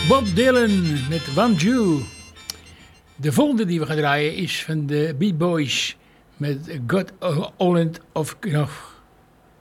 Bob Dylan met One Jew. De volgende die we gaan draaien is van de Beat Boys met God Holland of